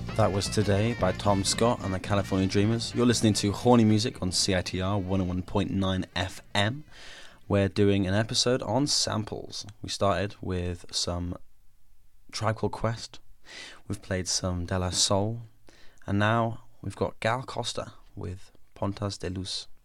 That was Today by Tom Scott and the California Dreamers. You're listening to Horny Music on CITR 101.9 FM. We're doing an episode on samples. We started with some Tribe Called Quest. We've played some De La Soul. And now we've got Gal Costa with Pontas de Luz.